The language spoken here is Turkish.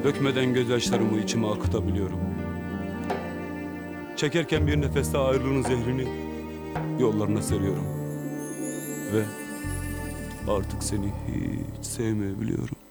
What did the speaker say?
Dökmeden gözyaşlarımı içime akıtabiliyorum. Çekerken bir nefeste ayrılığın zehrini yollarına seriyorum. Ve artık seni hiç sevmeyebiliyorum.